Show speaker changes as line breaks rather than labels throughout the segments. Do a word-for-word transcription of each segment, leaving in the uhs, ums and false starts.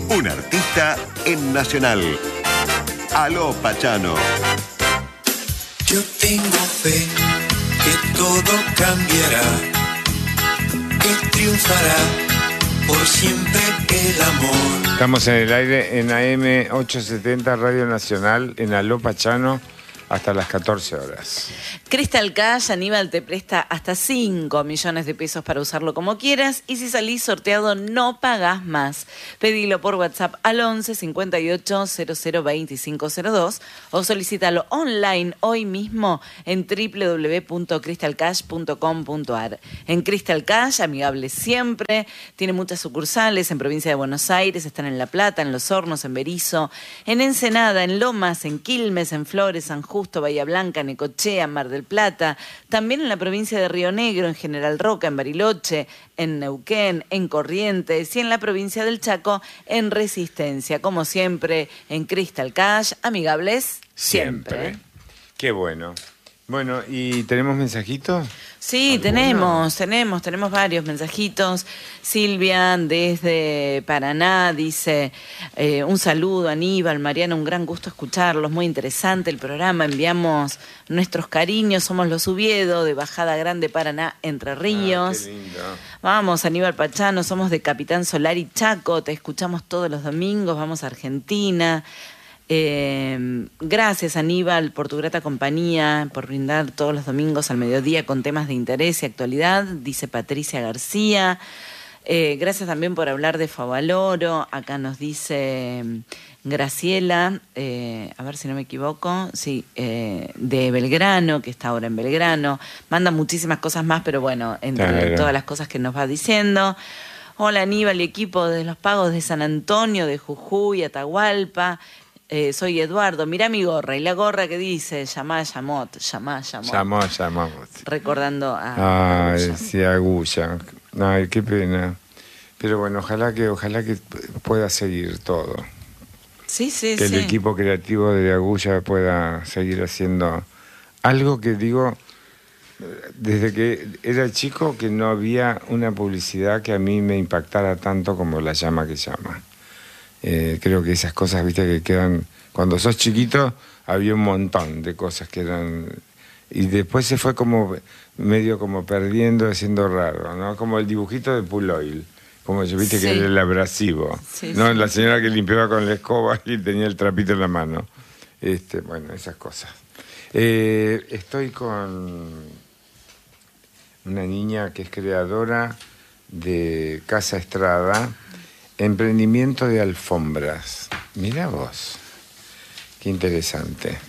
Un artista en Nacional. Aló, Pachano.
Yo tengo fe que todo cambiará, que triunfará por siempre el amor.
Estamos en el aire en A M ochocientos setenta Radio Nacional, en Aló Pachano, hasta las catorce horas.
Crystal Cash, Aníbal te presta hasta cinco millones de pesos para usarlo como quieras, y si salís sorteado no pagás más. Pedilo por WhatsApp al once cincuenta y ocho cero cero veinticinco cero dos o solicítalo online hoy mismo en doble u doble u doble u punto crystal cash punto com punto a r. En Crystal Cash, amigable siempre, tiene muchas sucursales en provincia de Buenos Aires, están en La Plata, en Los Hornos, en Berisso, en Ensenada, en Lomas, en Quilmes, en Flores, San Justo, Bahía Blanca, Necochea, Mar del Plata, también en la provincia de Río Negro, en General Roca, en Bariloche, en Neuquén, en Corrientes y en la provincia del Chaco, en Resistencia. Como siempre, en Crystal Cash, amigables siempre.
Siempre. Qué bueno. Bueno, ¿y tenemos mensajitos?
Sí,
¿Alguno?
tenemos, tenemos, tenemos varios mensajitos. Silvia, desde Paraná, dice, eh, un saludo, Aníbal, Mariana, un gran gusto escucharlos, muy interesante el programa, enviamos nuestros cariños, somos los Ubiedo, de Bajada Grande, Paraná, Entre Ríos.
Ah, qué lindo.
Vamos, Aníbal Pachano, somos de Capitán Solari, Chaco, te escuchamos todos los domingos, vamos a Argentina. Eh, gracias, Aníbal, por tu grata compañía, por brindar todos los domingos al mediodía con temas de interés y actualidad, dice Patricia García. Eh, gracias también por hablar de Favaloro. Acá nos dice Graciela, eh, a ver si no me equivoco, sí, eh, de Belgrano, que está ahora en Belgrano. Manda muchísimas cosas más, pero bueno, entre
claro.
todas las cosas que nos va diciendo. Hola, Aníbal y equipo de los pagos de San Antonio, de Jujuy, Atahualpa. Eh, soy Eduardo, mirá mi gorra, y la gorra que dice, llamá, llamot, llamá, llamot.
Llamó, llamó.
Recordando a...
Ay, sí, Agulla. Ay, qué pena. Pero bueno, ojalá que, ojalá que pueda seguir todo.
Sí, sí,
que
sí.
el equipo creativo de Agulla pueda seguir haciendo algo que digo, desde que era chico, que no había una publicidad que a mí me impactara tanto como La Llama que Llama. Eh, creo que esas cosas, viste, que quedan... Cuando sos chiquito había un montón de cosas que eran... Y después se fue como medio como perdiendo, haciendo raro, ¿no? Como el dibujito de Puloil. Como yo, viste, sí. Que era el abrasivo. Sí, ¿no? Sí, la señora que limpiaba con la escoba y tenía el trapito en la mano. Este, bueno, esas cosas. Eh, estoy con una niña que es creadora de Casa Estrada, emprendimiento de alfombras. Mirá vos, qué interesante.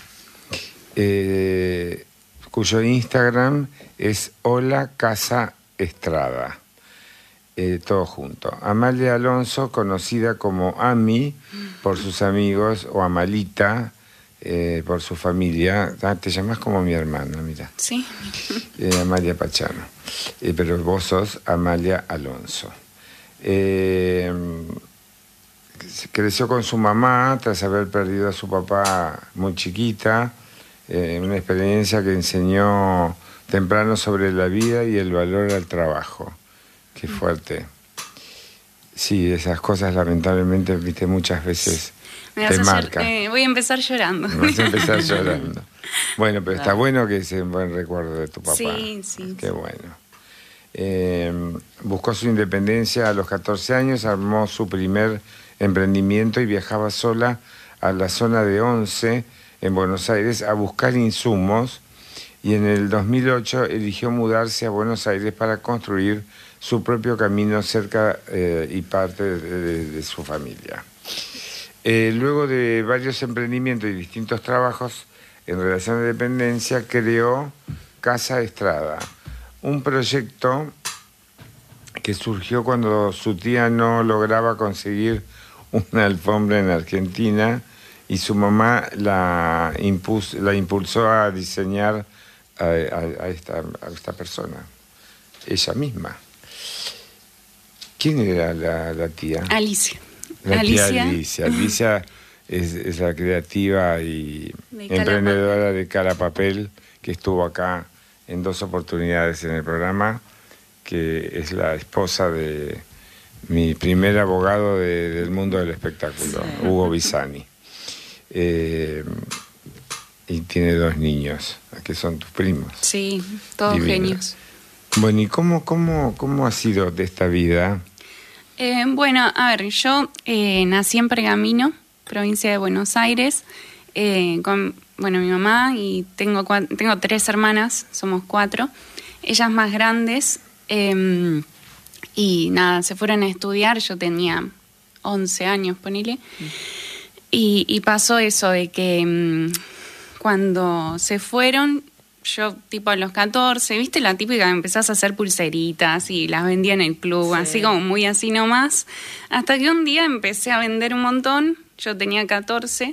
Eh, cuyo Instagram es Hola Casa Estrada. Eh, todo junto. Amalia Alonso, conocida como Ami por sus amigos, o Amalita eh, por su familia. Ah, te llamás como mi hermana, mira.
Sí.
Eh, Amalia Pachano. Eh, pero vos sos Amalia Alonso. Eh, creció con su mamá tras haber perdido a su papá muy chiquita, eh, una experiencia que enseñó temprano sobre la vida y el valor al trabajo. Qué fuerte. Sí, esas cosas lamentablemente, viste, muchas veces
Me
te
vas a hacer,
marcan.
eh, voy a empezar llorando.
Vas a empezar llorando. Bueno, pero está bueno que sea un buen recuerdo de tu papá.
Sí, sí.
Qué bueno. Eh, buscó su independencia a los catorce años, armó su primer emprendimiento y viajaba sola a la zona de Once, en Buenos Aires, a buscar insumos, y en el dos mil ocho eligió mudarse a Buenos Aires para construir su propio camino cerca eh, y parte de, de, de su familia. Eh, luego de varios emprendimientos y distintos trabajos en relación a dependencia, creó Casa Estrada, un proyecto que surgió cuando su tía no lograba conseguir una alfombra en Argentina y su mamá la, impus, la impulsó a diseñar a, a, a, esta, a esta persona, ella misma. ¿Quién era la, la tía?
Alicia.
La
Alicia.
tía Alicia. Alicia es, es la creativa y emprendedora de Cara Papel, que estuvo acá en dos oportunidades en el programa, que es la esposa de, mi primer abogado de, del mundo del espectáculo, sí. Hugo Bisani. Eh, y tiene dos niños, que son tus primos.
Sí, todos divinos. Genios.
Bueno, ¿y cómo, cómo, cómo ha sido de esta vida?
Eh, bueno, a ver, yo eh, nací en Pergamino, provincia de Buenos Aires, eh, con bueno, mi mamá, y tengo, tengo tres hermanas, somos cuatro, ellas más grandes, eh, y nada, se fueron a estudiar, yo tenía once años, ponele, mm. y, y pasó eso de que mmm, cuando se fueron, yo tipo a los catorce, viste la típica que empezás a hacer pulseritas y las vendía en el club, sí. Así como muy así nomás, hasta que un día empecé a vender un montón, yo tenía catorce,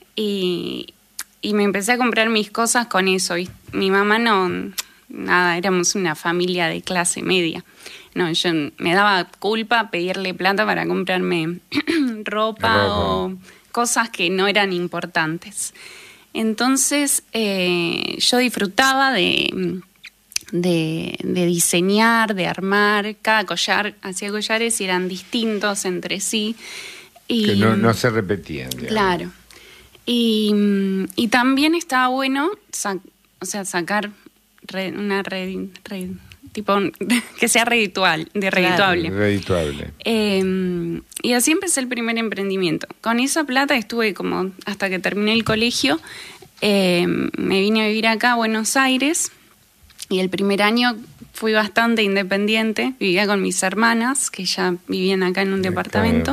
y, y me empecé a comprar mis cosas con eso, y mi mamá no, nada, éramos una familia de clase media, no, yo me daba culpa pedirle plata para comprarme ropa, ropa o cosas que no eran importantes. Entonces eh, yo disfrutaba de, de, de diseñar, de armar, cada collar, hacía collares y eran distintos entre sí. Y,
que no, no se repetían. Digamos.
Claro. Y, y también estaba bueno, sac, o sea, sacar re, una red, red, tipo que sea reditual, de redituable.
Claro, redituable.
Eh, y así empecé el primer emprendimiento. Con esa plata estuve como hasta que terminé el colegio. Eh, me vine a vivir acá a Buenos Aires y el primer año fui bastante independiente. Vivía con mis hermanas que ya vivían acá en un departamento.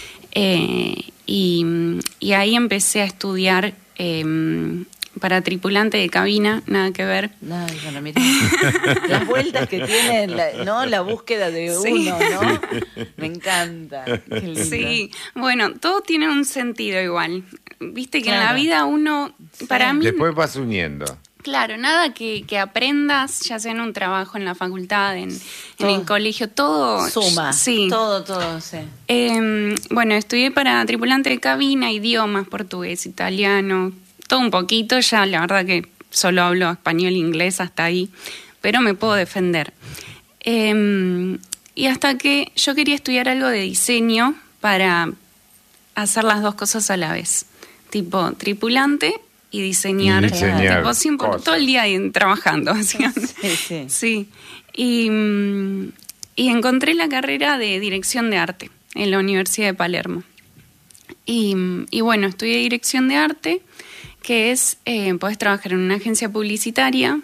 Eh, y, y ahí empecé a estudiar eh, para tripulante de cabina, nada que ver.
No, bueno, mira, las vueltas que tiene, la, ¿no? La búsqueda de sí. uno, ¿no? Me encanta. Qué lindo.
Sí, bueno, todo tiene un sentido igual. Viste que claro. En la vida uno, sí. Para mí...
Después vas uniendo.
Claro, nada que, que aprendas, ya sea en un trabajo, en la facultad, en, en el colegio, todo...
Suma,
sí.
todo, todo, sí.
Eh, bueno, estudié para tripulante de cabina, idiomas, portugués, italiano... Todo un poquito, ya la verdad que solo hablo español e inglés hasta ahí, pero me puedo defender. Eh, y hasta que yo quería estudiar algo de diseño para hacer las dos cosas a la vez, tipo tripulante y diseñar,
y diseñar
tipo, siempre, todo el día trabajando.
Sí, sí.
Sí. Y, y encontré la carrera de dirección de arte en la Universidad de Palermo. Y, y bueno, estudié dirección de arte, que es, eh, podés trabajar en una agencia publicitaria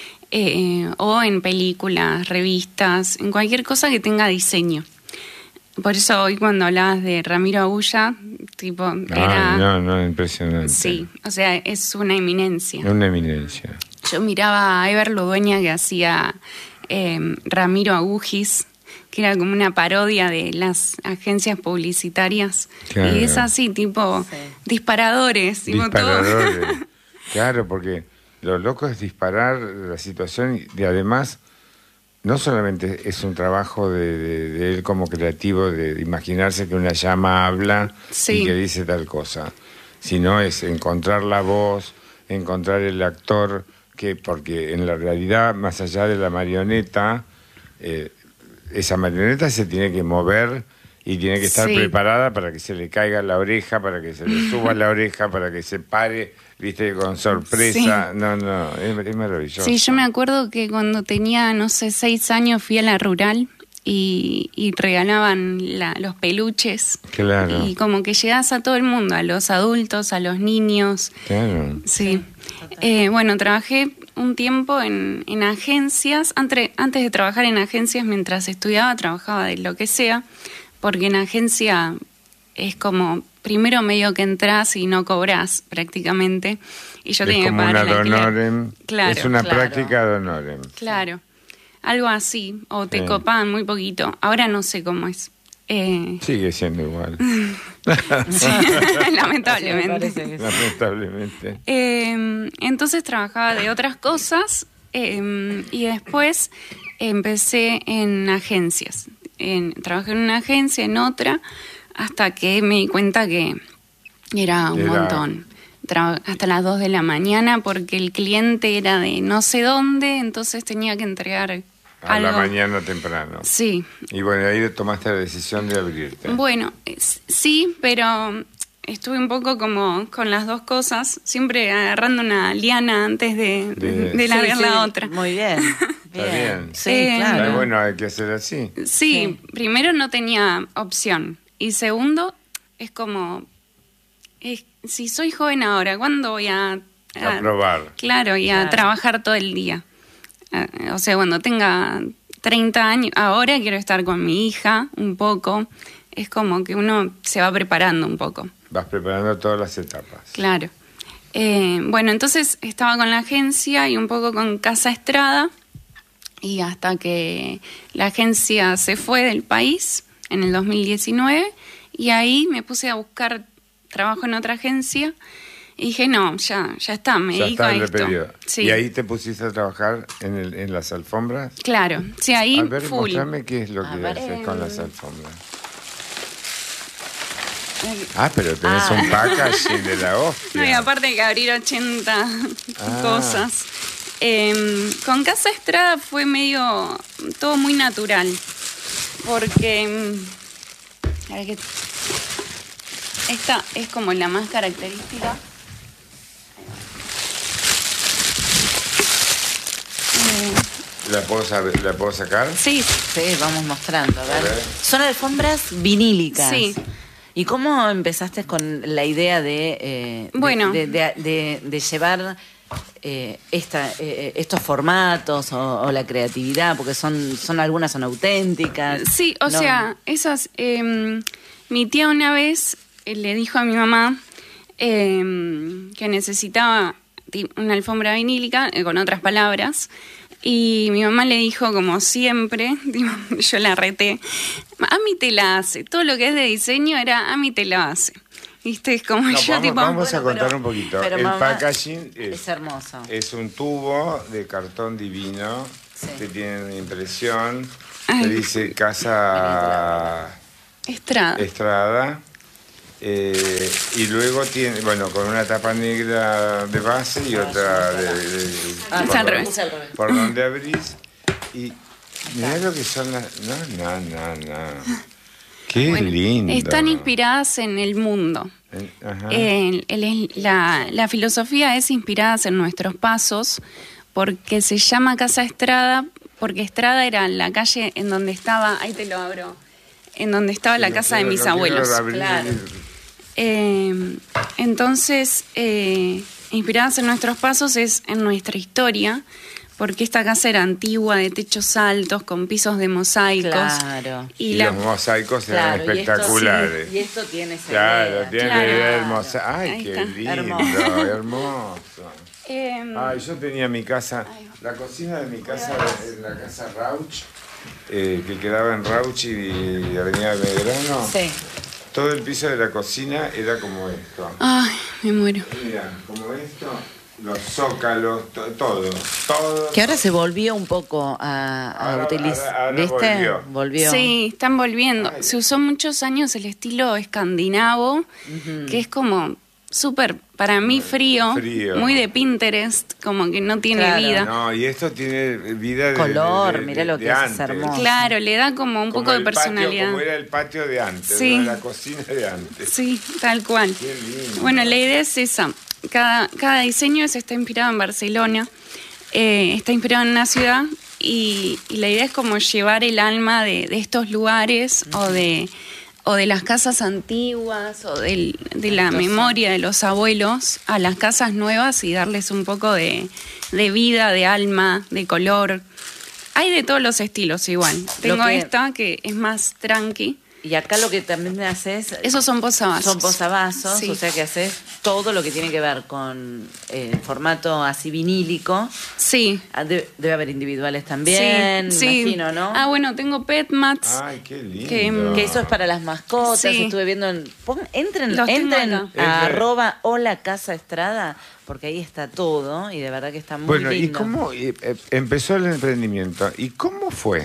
eh, o en películas, revistas, en cualquier cosa que tenga diseño. Por eso hoy cuando hablabas de Ramiro Agulla, tipo,
Ay,
era...
no, no, impresionante.
Sí, o sea, es una eminencia.
Una eminencia.
Yo miraba a Ever Ludueña que hacía eh, Ramiro Agujis, que era como una parodia de las agencias publicitarias. Claro. Y es así, tipo, sí. disparadores. Tipo
disparadores.
Todo.
Claro, porque lo loco es disparar la situación y además no solamente es un trabajo de, de, de él como creativo, de, de imaginarse que una llama habla sí. y que dice tal cosa, sino es encontrar la voz, encontrar el actor, que porque en la realidad, más allá de la marioneta... Eh, esa marioneta se tiene que mover y tiene que estar sí. preparada para que se le caiga la oreja, para que se le suba la oreja, para que se pare, viste, con sorpresa. Sí. No, no, es, es maravilloso.
Sí, yo me acuerdo que cuando tenía, no sé, seis años fui a la rural y, y regalaban la, los peluches.
Claro.
Y como que llegás a todo el mundo, a los adultos, a los niños.
Claro.
Sí. Eh, bueno, trabajé un tiempo en, en agencias. Antes, antes de trabajar en agencias, mientras estudiaba, trabajaba de lo que sea, porque en agencia es como, primero medio que entras y no cobras prácticamente, y yo
es
tenía que pagar
una
el
honorem,
claro,
es una
claro.
práctica de honorem.
Claro, algo así, o te
sí.
copaban muy poquito. Ahora no sé cómo es. Eh...
Sigue siendo igual.
Sí, lamentablemente.
Sí, lamentablemente.
Eh, entonces trabajaba de otras cosas eh, y después empecé en agencias. En, trabajé en una agencia, en otra, hasta que me di cuenta que era un era... montón. Tra- hasta las dos de la mañana porque el cliente era de no sé dónde, entonces tenía que entregar
A la
algo.
mañana temprano.
Sí.
Y bueno, ahí tomaste la decisión de abrirte.
Bueno, es- sí, pero estuve un poco como con las dos cosas, siempre agarrando una liana antes de, de,
De-
de largar
Sí,
la
sí,
otra.
Muy bien.
Está bien.
Sí,
Eh,
claro.
Ah, bueno, hay que hacer así.
Sí,
Sí.
primero no tenía opción. Y segundo, es como, es- si soy joven ahora, ¿cuándo voy a...
A probar.
Claro, y a
Claro.
trabajar todo el día. Eh, O sea, cuando tenga treinta años, ahora quiero estar con mi hija un poco. Es como que uno se va preparando un poco.
Vas preparando todas las etapas.
Claro. Eh, bueno, entonces estaba con la agencia y un poco con Casa Estrada. Y hasta que la agencia se fue del país en el dos mil diecinueve. Y ahí me puse a buscar trabajo en otra agencia. Y dije, no, ya, ya está, me
Ya
dedico
está
a
el
esto.
periodo.
Sí.
Y ahí te pusiste a trabajar en, el, en las alfombras.
Claro, sí, ahí
A ver,
full.
mostrame qué es lo
A
que
ver,
haces con
em,
las alfombras. Ah, pero tenés
Ah.
un packaging de la hostia.
No, y aparte hay que abrir ochenta
Ah.
cosas. Eh, con Casa Estrada fue medio todo muy natural. Porque. mm, a ver qué- esta es como la más característica. Eh,
¿La puedo, saber- ¿La puedo sacar?
sí,
Sí, vamos mostrando. A ver.
A ver.
Son alfombras vinílicas.
Sí.
¿Y cómo empezaste con la idea de, eh, de-
Bueno.
de, de- de- de llevar eh, esta, eh, estos formatos o, o la creatividad? Porque son, son algunas son auténticas.
Sí, o
No.
sea, esas. eh, mi tía una vez eh, le dijo a mi mamá eh, que necesitaba ti- una alfombra vinílica, eh, con otras palabras. Y mi mamá le dijo, como siempre, digo, yo la reté, a mí te la hace. Todo lo que es de diseño era, a mí te la hace. ¿Viste? Es como
No,
yo,
vamos,
tipo.
vamos a
bueno,
contar
pero-
un poquito.
pero
El
mamá,
packaging es,
Es hermoso.
es un tubo de cartón divino
Sí.
que tiene una impresión
Ay.
que dice Casa
Estrada.
Estrada. eh, y luego tiene, bueno, con una tapa negra de base y otra de, de- de-
Ah,
por,
al
donde-
revés.
al revés.
por donde abrís. Y mirá lo que son las... No, no, no, no. Qué
Bueno,
lindo.
están inspiradas en el mundo.
Eh, ajá.
El- el- la, la filosofía es inspirada en nuestros pasos, porque se llama Casa Estrada, porque Estrada era la calle en donde estaba, ahí te lo abro, en donde estaba la
Lo
casa de
quiero-
mis
lo quiero
abuelos.
abrir.
claro.
Eh, entonces, eh, inspiradas en nuestros pasos es en nuestra historia, porque esta casa era antigua, de techos altos, con pisos de mosaicos.
Claro.
Y,
Y, la,
los mosaicos eran
Claro, y esto-
espectaculares.
sí, y esto tiene esa
Claro,
idea.
tiene
Claro.
la idea del mosaico. Ay,
Ahí
qué
está.
lindo,
Hermoso.
hermoso.
eh,
Ay, yo tenía mi casa, la cocina de mi casa, en la casa Rauch, eh, que quedaba en Rauch y Avenida Belgrano.
Sí.
Todo el piso de la cocina era como esto.
ay, me muero.
Mira, como esto, los zócalos, to- todo, todo.
Que ahora se volvió un poco a, a
Ahora-
utilizar.
ahora- ahora
¿Viste?
volvió.
Volvió.
Sí, están volviendo.
Ay.
Se usó muchos años el estilo escandinavo, que es como súper, para mí, frío,
Frío.
muy de Pinterest, como que no tiene
Claro.
vida.
No, y esto tiene vida de
Color,
de- de-
mirá lo
de
que es, es
antes.
hermoso.
Claro, le da como un
Como
poco de
el patio,
personalidad.
como era el patio de antes,
Sí.
¿no? La cocina de antes.
Sí, tal cual.
Qué lindo.
Bueno, la idea es esa. Cada, cada diseño es- está inspirado en Barcelona, eh, está inspirado en una ciudad y, y la idea es como llevar el alma de, de estos lugares o de o de las casas antiguas o del- de la memoria de los abuelos a las casas nuevas y darles un poco de, de vida, de alma, de color. Hay de todos los estilos igual. Tengo
que-
esta que es más tranqui.
Y acá lo que también me haces
Esos son posavasos.
son posavasos,
Sí.
o sea que haces todo lo que tiene que ver con eh, formato así vinílico.
Sí.
Ah, de- debe haber individuales también,
sí, sí.
imagino, ¿no?
Ah, bueno, tengo pet mats.
Ay, qué lindo.
Que, mm,
Que eso es para las mascotas.
Sí.
Estuve viendo en. pon- entren
Los tengo
entren
acá.
a
Entre-
arroba hola casa estrada, porque ahí está todo y de verdad que está muy
Bueno,
lindo.
¿y cómo eh, eh, empezó el emprendimiento? ¿Y cómo fue?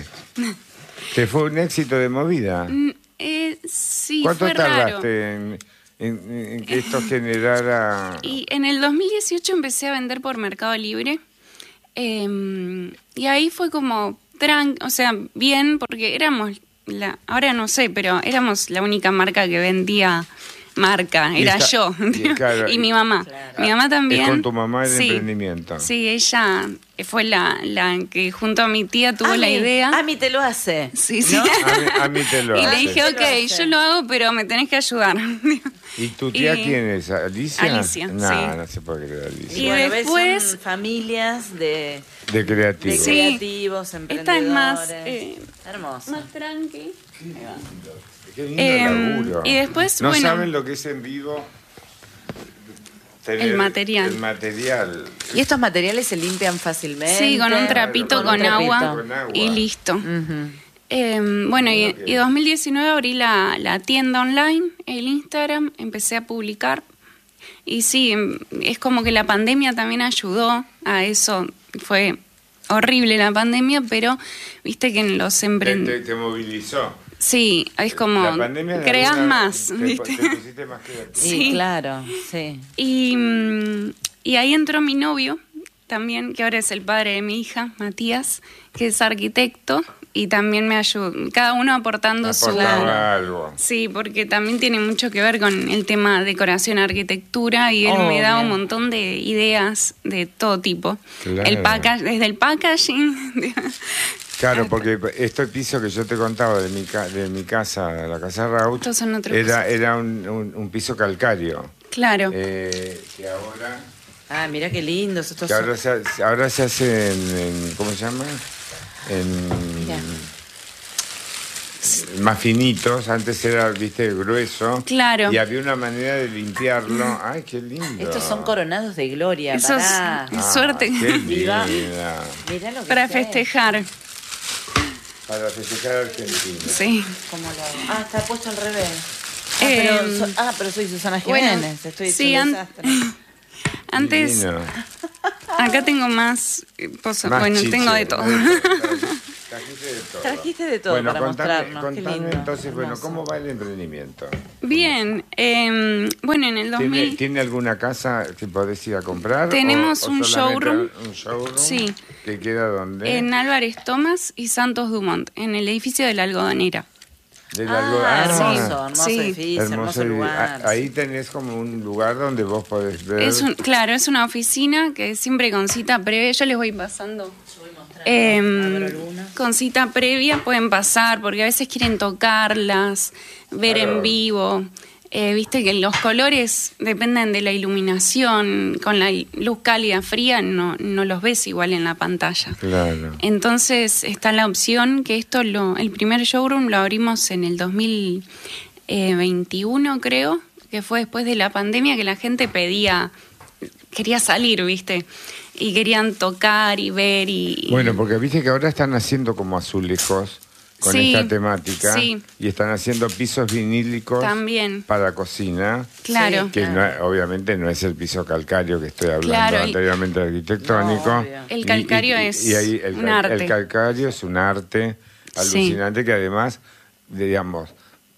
¿Te fue un éxito de movida?
Mm, eh, sí,
¿Cuánto
fue raro.
tardaste en, en- en que esto generara...?
Y en el dos mil dieciocho empecé a vender por Mercado Libre. eh, y ahí fue como tran, o sea, bien, porque éramos, la, ahora no sé, pero éramos la única marca que vendía marca,
Y
era
está-
yo,
y claro,
y mi mamá.
Claro.
Mi mamá también.
Es con tu mamá el
sí,
emprendimiento.
Sí, ella fue la, la que junto a mi tía tuvo
Ami,
la idea.
Ami te lo hace.
Sí, sí.
¿no?
A mí, a mí te lo
Y le
hace.
dije,
Te lo
ok,
hace.
yo lo hago, pero me tenés que ayudar.
¿Y tu tía
y-
quién es? ¿Alicia?
Alicia,
no,
sí.
no se puede creer, Alicia.
Y
Y bueno, ves,
después-
son familias de,
De
de
creativo.
Sí.
creativos, emprendedores.
Esta es más, eh,
Hermoso.
Más tranqui.
Qué lindo
Em,
laburo.
y después,
no
bueno.
saben lo que es en vivo tener
El material.
El material.
¿Y estos materiales se limpian fácilmente?
Sí, con un trapito
Con
con,
un
agua,
trapito con agua.
y listo.
Ujú.
Eh, bueno, y,
Bueno, que-
y dos mil diecinueve abrí la, la tienda online, el Instagram, empecé a publicar. Y sí, em, es como que la pandemia también ayudó a eso. Fue horrible la pandemia, pero viste que en los
Te, te,
emprendedores...
te movilizó.
Sí, es como,
La pandemia de
creas
alguna-
más,
te,
¿viste?
te pusiste más creativo.
Sí,
Sí.
claro, sí.
Y, mm, y ahí entró mi novio también, que ahora es el padre de mi hija, Matías, que es arquitecto y también me ayudó, cada uno aportando su...
Aportaba algo.
Sí, porque también tiene mucho que ver con el tema decoración, arquitectura, y él me da
Obvio.
un montón de ideas de todo tipo.
Claro.
El package, desde el packaging...
Claro, porque este piso que yo te contaba de mi, ca- de mi casa, la casa Raúl,
Estos son otros
era,
pisos.
era un, un- un piso calcario.
Claro.
Eh, que ahora,
Ah, mira qué lindos estos
que
son.
ahora, se, ha- ahora se hace en, en- ¿cómo se llama? En
Mirá.
más finitos, antes era, viste, grueso.
Claro.
Y había una manera de limpiarlo. Ay, qué lindo.
Estos son coronados de gloria.
Esos-
Pará.
es- suerte.
Qué
Viva.
linda.
Mirá lo que
Para
es.
festejar.
Para festejar a Argentina.
Sí.
¿Cómo lo hago? Ah, está puesto al revés. Ah,
Eh,
pero, so- ah, pero soy Susana
bueno,
Jiménez. Estoy
sí,
hecho un
an-
desastre.
Antes,
Divino.
acá tengo más, eh, posa-
Más
bueno,
chiche,
tengo de todo.
Trajiste de todo.
Trajiste de todo
Bueno,
para
contame,
mostrarnos. Qué
contame
lindo.
entonces, bueno,
hermoso.
¿cómo va el emprendimiento?
Bien, eh, bueno, en el
¿Tiene,
dos mil
¿Tiene alguna casa que podés ir a comprar?
Tenemos
o- o
un
solamente
showroom.
Un showroom.
Sí.
¿Que queda dónde?
en Álvarez Tomás y Santos Dumont, en el edificio de la Algodonera.
Del
Ah,
algo-
hermoso, hermoso
Sí.
edificio, hermoso,
hermoso y-
lugar.
a- Ahí tenés como un lugar donde vos podés ver.
Es un, claro, es una oficina que siempre con cita previa, yo les voy pasando. Eh, con cita previa pueden pasar porque a veces quieren tocarlas, ver
Claro.
en vivo. Eh, Viste que los colores dependen de la iluminación, con la luz cálida, fría, no, no los ves igual en la pantalla.
Claro.
Entonces está la opción que esto, lo, el primer showroom lo abrimos en el dos mil veintiuno, creo, que fue después de la pandemia que la gente pedía, quería salir, ¿viste? Y querían tocar y ver y...
Bueno, porque viste que ahora están haciendo como azulejos con
Sí,
esta temática
sí.
y están haciendo pisos vinílicos
También.
para cocina.
Claro.
Sí.
Que no es- obviamente no es el piso calcario que estoy hablando
Claro, el-
anteriormente arquitectónico.
No, obvio.
El
Y-
calcario
y- y-
es
y ahí el,
un
cal-
arte.
el calcario es un arte
Sí.
alucinante que además, digamos,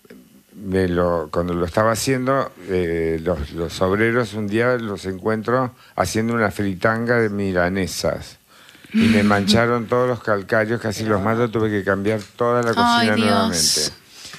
me lo, cuando lo estaba haciendo, eh, los, los obreros un día los encuentro haciendo una fritanga de milanesas. Y me mancharon todos los calcarios, casi los mato, tuve que cambiar toda la cocina
Ay, Dios.
nuevamente.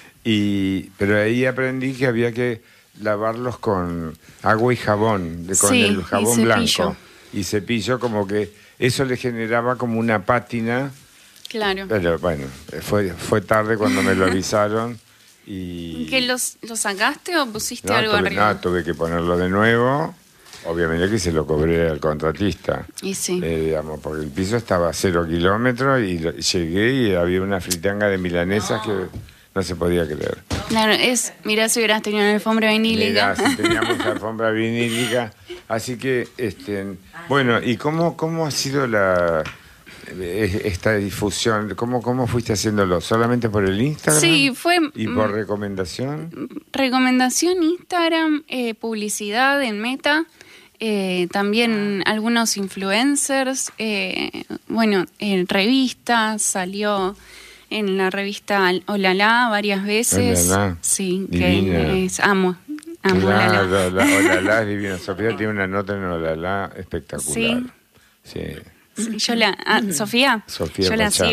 Y, pero ahí aprendí que había que lavarlos con agua y jabón, de- con
Sí,
el
y
jabón
cepillo.
blanco. Y cepillo, como que eso le generaba como una pátina.
Claro.
Pero bueno, fue, fue tarde cuando me lo avisaron. Y
¿Que los, los sacaste o pusiste
no,
algo
tuve,
arriba?
no, tuve que ponerlo de nuevo. Obviamente que se lo cobré al contratista.
Y sí.
Eh, digamos, porque el piso estaba a cero kilómetros y lo- llegué y había una fritanga de milanesas que no se podía creer.
Claro, es, mirá si hubieras tenido una alfombra vinílica.
Mirá, si teníamos alfombra vinílica. Así que, este, bueno, ¿y cómo, cómo ha sido la eh, esta difusión? ¿Cómo, cómo fuiste haciéndolo? ¿Solamente por el Instagram?
Sí, fue,
¿Y por
mm,
recomendación?
Recomendación Instagram, eh, publicidad en Meta, eh, también algunos influencers, eh, bueno, en revistas, salió en la revista Olala varias veces.
Olala,
Sí,
divina.
que es, amo, amo Olala.
Claro, la Olala es divina. Sofía tiene una nota en Olala espectacular.
Sí.
Sí.
Sí, yo la, ah, Sofía,
Sofía
yo la
Pachano.
sigo.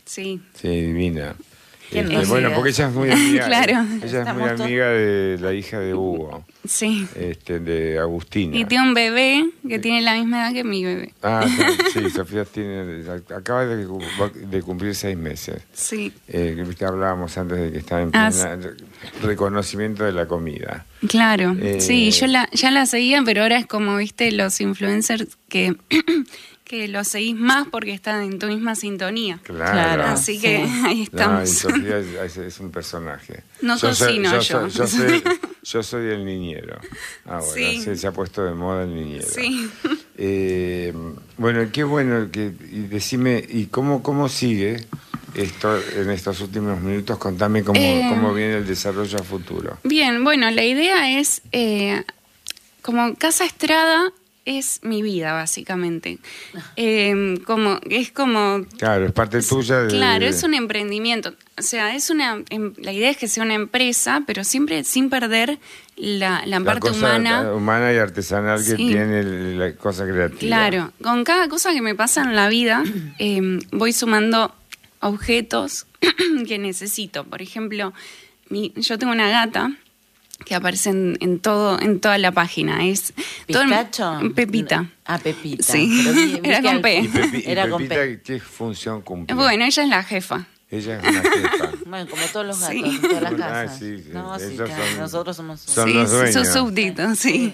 Sí.
Sí, divina.
¿Quién
Este,
no
bueno,
sigue?
porque ella es muy amiga.
Claro.
Ella es muy
Estamos todos-
amiga de la hija de Hugo,
Sí.
este, de Agustina.
Y tiene un bebé que tiene la misma edad que mi bebé.
Ah, sí, Sofía tiene, acaba de, de cumplir seis meses.
Sí.
Eh, que hablábamos antes de que estaba en
Ah,
plena reconocimiento de la comida.
Claro,
Eh,
sí, yo la, ya la seguía, pero ahora es como, viste, los influencers que, que los seguís más porque están en tu misma sintonía.
Claro.
Claro.
Así que
Sí.
ahí
No, y
estamos.
Sofía es, es- es un personaje.
No
soy-
cocino
yo.
yo.
Soy, yo, soy, yo soy el niñero. Ahora,
Sí.
se, se ha puesto de moda el niñero.
Sí.
Eh, bueno, qué bueno que y decime, ¿y cómo, cómo sigue esto en estos últimos minutos? Contame cómo,
Eh,
cómo viene el desarrollo a futuro.
Bien, bueno, la idea es, eh, como Casa Estrada es mi vida, básicamente. Eh, como, es como
Claro, es parte tuya de...
Claro, es un emprendimiento. O sea, es una em- la idea es que sea una empresa, pero siempre sin perder la, la
la
parte
cosa
humana.
humana y artesanal que
Sí.
tiene el- la cosa creativa.
Claro, con cada cosa que me pasa en la vida, eh, voy sumando objetos que necesito. Por ejemplo, mi- yo tengo una gata que aparece en, en todo en toda la página. Es todo el-
¿Pistacho?
Pepita.
Ah, Pepita.
Sí.
Pero vi- vi
Era
que
con
al-
P.
¿Y, Pepi- y
Era con
Pepita
P.
qué función cumple?
Bueno, ella es la jefa.
Ella es una jefa.
Bueno, como todos los gatos,
Sí.
en todas las
Ah,
casas.
sí, sí.
No, sí,
Ellos
claro,
son-
nosotros somos...
son
Sí,
los
sí,
dueños.
sus súbditos, sí.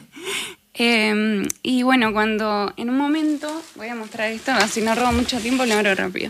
Eh, y bueno, cuando en un momento, voy a mostrar esto, así no robo mucho tiempo, lo abro rápido.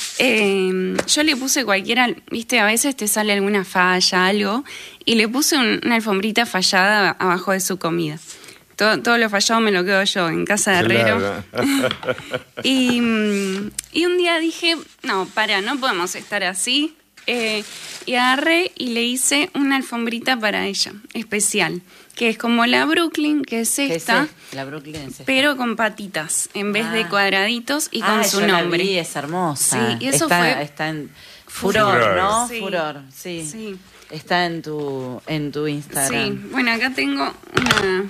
Eh, yo le puse cualquiera, viste, a veces te sale alguna falla, algo, y le puse un- una alfombrita fallada abajo de su comida. Todo, todo lo fallado me lo quedo yo en casa de herrero.
Claro.
Y, mm, y un día dije, no, para, no podemos estar así. Eh, y agarré y le hice una alfombrita para ella, especial, que es como la Brooklyn, que es
¿Qué
esta,
es? La Brooklyn es esta.
pero con patitas, en vez de
Ah.
cuadraditos y
Ah,
con su
yo la
nombre.
vi, es hermosa.
Sí, y eso
está,
fue-
está en furor,
Furor.
¿no?
Sí.
Furor, sí.
Sí.
Está en tu en tu Instagram.
Sí, bueno, acá tengo una,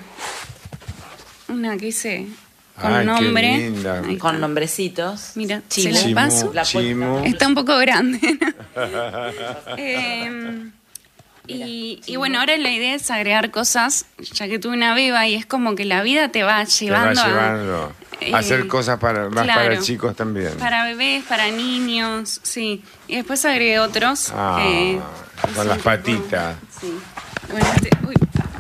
una que hice con
Ay, qué
nombre.
linda.
Ahí
Con
está.
nombrecitos.
Mira,
Chimu.
se la paso.
La
Chimu.
puerta.
Está un poco grande. Eh, y, y bueno, ahora la idea es agregar cosas, ya que tuve una beba y es como que la vida te va
Te va
llevando, a-
llevando
eh,
a hacer cosas para, más
claro.
para chicos también.
para bebés, para niños, sí. Y después agregué otros.
Ah,
que
con
son
las
tipo-
patitas.
Sí. Bueno, este, uy.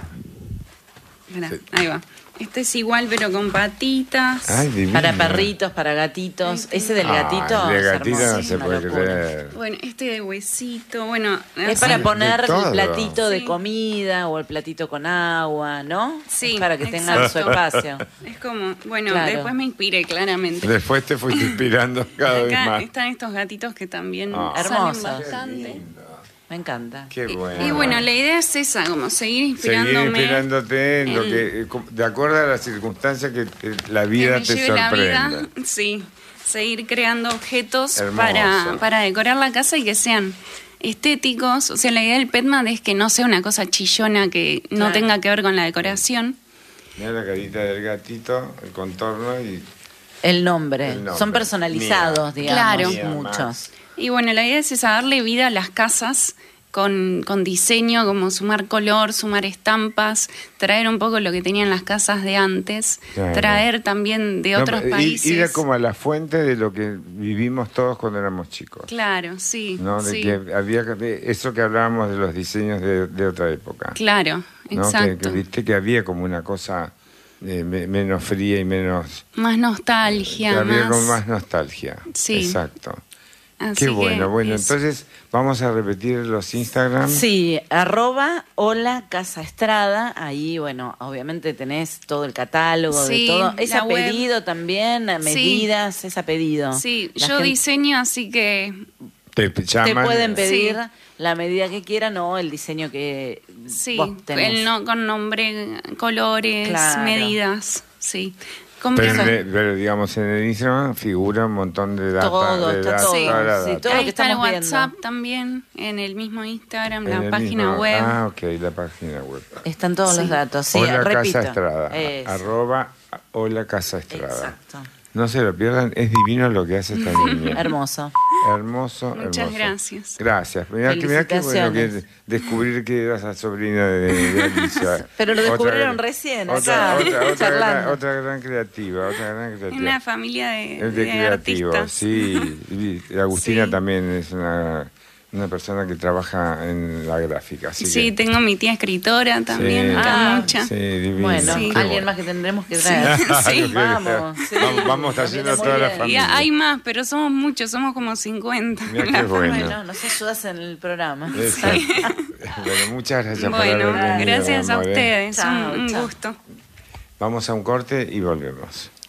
Pará,
Sí.
ahí va. Este es igual, pero con patitas.
Ay, divino.
Para perritos, para gatitos. Ese del
Ay,
gatito.
de
es
gatito
hermoso,
no
es
se
una
puede
locura.
creer.
Bueno, este de huesito, bueno.
Es
así.
para
de
poner
todo.
el platito de
Sí.
comida o el platito con agua, ¿no?
Sí,
Es para que tengan su
exacto.
espacio.
Es como, bueno,
Claro.
después me inspiré claramente.
Después te fuiste inspirando cada vez
Acá
más.
están estos gatitos que también
Ah.
salen
Hermosos.
bastante.
Me encanta.
Qué
Y-
bueno.
Y, bueno, la idea es esa, como seguir
Seguir
inspirándome.
inspirándote en lo
en-
que, eh, com- de acuerdo a las circunstancias que te- la
que
vida
me
te
lleve la vida,
sorprenda.
sí, seguir creando objetos
Hermoso.
para, para decorar la casa y que sean estéticos. O sea, la idea del Petman es que no sea una cosa chillona que no
Claro.
tenga que ver con la decoración.
Mira la carita del gatito, el contorno y
El nombre.
El nombre.
Son personalizados,
Mía.
digamos,
Claro.
Mía,
muchos.
Max.
Y bueno, la idea es esa, darle vida a las casas con, con diseño, como sumar color, sumar estampas, traer un poco lo que tenían las casas de antes,
Claro.
traer también de
No,
otros
ir-
países.
Ir a como a la fuente de lo que vivimos todos cuando éramos chicos.
Claro, sí.
¿No? De
sí.
que había que- de eso que hablábamos de los diseños de, de otra época.
Claro,
¿No? Que,
exacto.
que viste que había como una cosa eh, me- menos fría y menos.
Más nostalgia,
que había
más...
como más nostalgia.
Sí.
Exacto.
Así
Qué
que
bueno. Bueno,
eso.
entonces vamos a repetir los Instagram.
Sí, arroba hola Casa Estrada. Ahí, bueno, obviamente tenés todo el catálogo
Sí,
de todo. Es
la
a
web.
pedido también, a medidas, es a pedido.
Sí,
La
yo
gente-
diseño, así que
Te
Te
llaman.
pueden pedir
Sí.
la medida que quieran o el diseño que
sí,
vos tenés.
el no, con nombre, colores,
Claro.
medidas, sí. Con
Pero,
eso-
en el- pero, digamos, en el Instagram figura un montón de data.
Todo,
de
está
data,
todo,
toda la
sí,
data.
todo lo
Ahí
que
está el
estamos viendo.
WhatsApp también, en el mismo Instagram,
En
la
el
página
mismo-
web.
Ah, ok, la página web.
Están todos
Sí.
los datos. Sí,
Hola
repito.
Casa Estrada.
Es-
Arroba Hola Casa Estrada.
Exacto.
No se lo pierdan, es divino lo que hace esta niña.
Hermoso.
Hermoso,
Muchas
hermoso.
gracias.
Gracias. Mirá, que- mirá qué bueno que
Felicitaciones.
descubrir que eras la sobrina de, de Alicia.
Pero lo
Otra
descubrieron
gran-
recién,
Otra,
acá,
otra, otra,
charlando.
gran, otra gran creativa, otra gran creativa.
Una familia de,
Es de
de
creativos,
artistas.
sí. Y Agustina
Sí.
también es una, una persona que trabaja en la gráfica. Así
Sí,
que,
tengo mi tía escritora también,
Sí.
Ah,
Camucha.
sí, divino.
Bueno,
Sí.
Qué
alguien
bueno.
más que tendremos que traer.
Sí.
Vamos, sí.
Vamos, vamos
Nos
haciendo
viene muy
toda la
bien.
Y
familia.
hay más, pero somos muchos, somos como cincuenta.
Mirá
en la
qué bueno.
familia.
Bueno, nos ayudas en el programa.
Exacto. Bueno, muchas gracias por
Bueno,
haber venido.
gracias a
amor, ¿eh?
ustedes,
Chao,
un, un
chao.
gusto.
Vamos a un corte y volvemos.